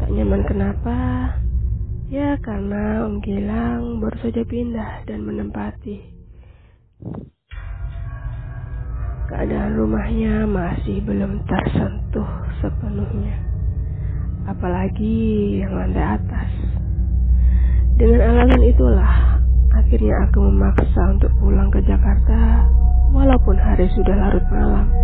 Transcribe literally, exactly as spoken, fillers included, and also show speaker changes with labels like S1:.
S1: Tak nyaman kenapa? Ya karena Om Gilang baru saja pindah dan menempati. Keadaan rumahnya masih belum tersentuh sepenuhnya, apalagi yang lantai atas. Dengan alasan itulah, akhirnya aku memaksa untuk pulang ke Jakarta, walaupun hari sudah larut malam.